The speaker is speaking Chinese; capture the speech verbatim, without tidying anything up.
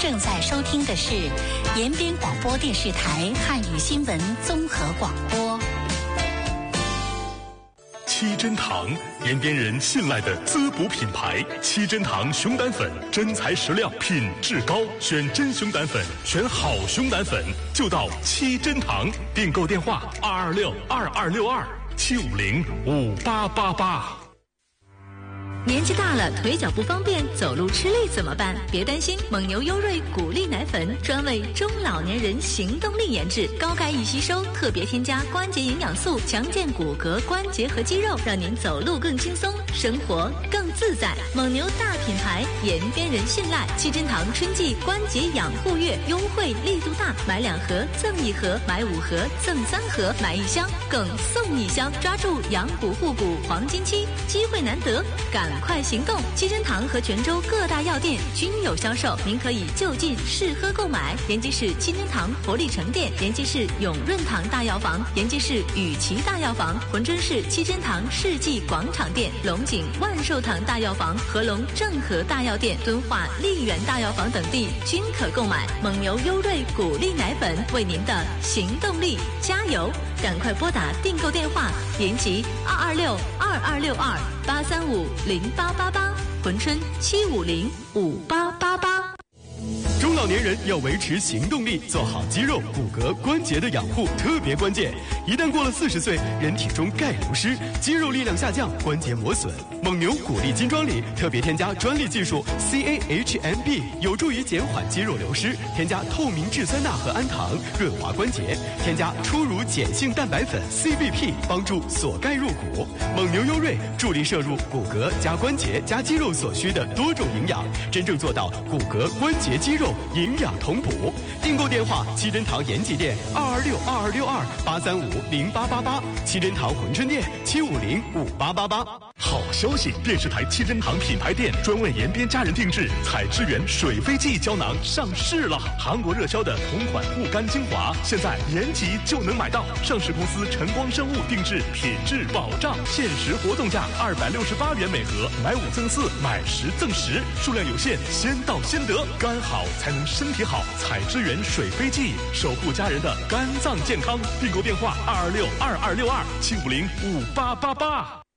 正在收听的是延边广播电视台汉语新闻综合广播。 七珍堂，延边人信赖的滋补品牌。七珍堂熊胆粉，真材实料，品质高，选真熊胆粉，选好熊胆粉，就到七珍堂。订购电话：二二六二二六二七五零五八八八。 年纪大了，腿脚不方便，走路吃力怎么办？别担心，蒙牛优瑞谷粒奶粉专为中老年人行动力研制，高钙易吸收，特别添加关节营养素，强健骨骼、关节和肌肉，让您走路更轻松，生活更自在。蒙牛大品牌，延边人信赖。七珍堂春季关节养护月优惠力度大，买两盒赠一盒，买五盒赠三盒，买一箱更送一箱，抓住养骨护骨黄金期，机会难得，赶快行动！七珍堂和泉州各大药店均有销售，您可以就近试喝购买。延吉市七珍堂活力城店、延吉市永润堂大药房、延吉市雨琦大药房、浑春市七珍堂世纪广场店、龙井万寿堂大药房、合龙正和大药店、敦化丽园大药房等地均可购买。蒙牛优瑞谷粒奶粉为您的行动力加油！赶快拨打订购电话：延吉二二六二二六二八三五零八八八，浑春七五零五八八八。 中老年人要维持行动力，做好肌肉、骨骼、关节的养护特别关键。一旦过了四十岁，人体中钙流失，肌肉力量下降，关节磨损。蒙牛谷粒金装里特别添加专利技术 C A H M B， 有助于减缓肌肉流失。添加透明质酸钠和氨糖，润滑关节。添加初乳碱性蛋白粉 C B P， 帮助锁钙入骨。蒙牛优瑞助力摄入骨骼加关节加肌肉所需的多种营养，真正做到骨骼、关节、肌肉营养同补。订购电话：七珍堂延吉店二二六二二六二八三五零八八八，七珍堂浑春店七五零五八八八。 好消息！电视台七珍堂品牌店专为延边家人定制采之源水飞记胶囊上市了。韩国热销的同款护肝精华，现在延吉就能买到。上市公司晨光生物定制，品质保障，限时活动价二百六十八元每盒，买五赠四，买十赠十，数量有限，先到先得。肝好才能身体好，采之源水飞记，守护家人的肝脏健康。订购电话：二二六二二六二七五零五八八八。